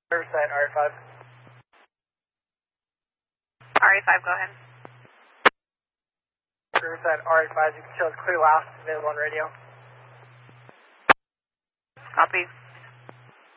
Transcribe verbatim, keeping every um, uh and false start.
Riverside, R A five. R A five, go ahead. Riverside, R A five, you can show us clear last, available on radio. Copy.